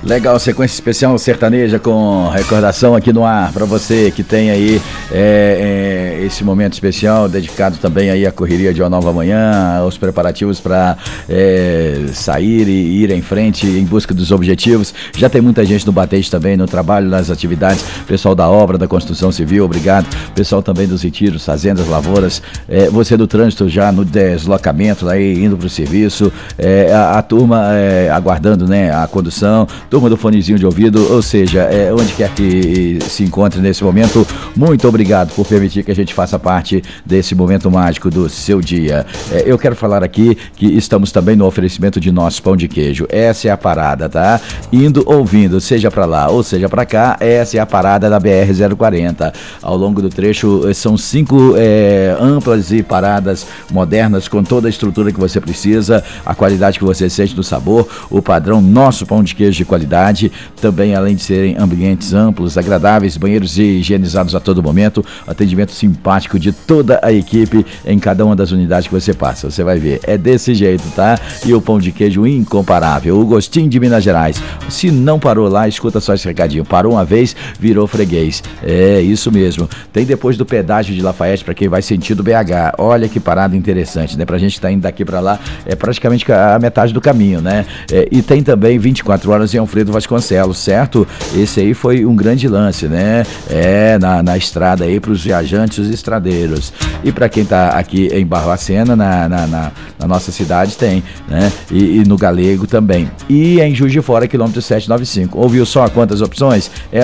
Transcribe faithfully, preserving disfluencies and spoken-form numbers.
Legal, sequência especial sertaneja com recordação aqui no ar para você que tem aí é, é, esse momento especial dedicado também aí à correria de uma nova manhã, aos preparativos para é, sair e ir em frente em busca dos objetivos. Já tem muita gente no batente também, no trabalho, nas atividades, pessoal da obra, da construção civil, obrigado, pessoal também dos retiros, fazendas, lavouras, é, você do trânsito já no deslocamento, aí indo para o serviço, é, a, a turma é, aguardando, né, a condução, turma do fonezinho de ouvido, ou seja, é, onde quer que se encontre nesse momento, muito obrigado por permitir que a gente faça parte desse momento mágico do seu dia. É, eu quero falar aqui que estamos também no oferecimento de nosso pão de queijo. Essa é a parada, tá? Indo, ouvindo, seja pra lá ou seja pra cá, essa é a parada da B R zero quarenta. Ao longo do trecho são cinco é, amplas e paradas modernas com toda a estrutura que você precisa, a qualidade que você sente do sabor, o padrão nosso pão de queijo de qualidade. Também, além de serem ambientes amplos, agradáveis, banheiros higienizados a todo momento, atendimento simpático de toda a equipe em cada uma das unidades que você passa. Você vai ver, é desse jeito, tá? E o pão de queijo incomparável, o gostinho de Minas Gerais. Se não parou lá, escuta só esse recadinho. Parou uma vez, virou freguês. É isso mesmo. Tem depois do pedágio de Lafayette para quem vai sentido B H. Olha que parada interessante, né? Pra gente que tá indo daqui para lá, é praticamente a metade do caminho, né? É, e tem também vinte e quatro horas em Alfredo Vasconcelos, certo? Esse aí foi um grande lance, né? É, na, na estrada aí pros viajantes, os estradeiros. E para quem tá aqui em Barbacena, na, na, na, na nossa cidade tem, né? E, e no Galego também. E em Juiz de Fora, quilômetro setecentos e noventa e cinco. Ouviu só quantas opções? É